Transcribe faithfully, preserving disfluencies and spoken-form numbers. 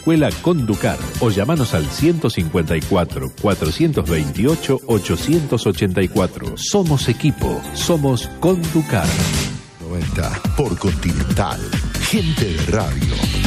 Escuela Conducar o llamanos al ciento cincuenta y cuatro, cuatrocientos veintiocho, ochocientos ochenta y cuatro. Somos equipo, somos Conducar. noventa por Continental. Gente de radio.